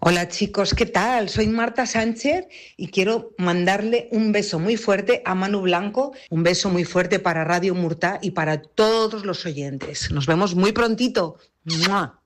Hola chicos, ¿qué tal? Soy Marta Sánchez y quiero mandarle un beso muy fuerte a Manu Blanco, un beso muy fuerte para Radio Murta y para todos los oyentes. Nos vemos muy prontito. ¡Mua!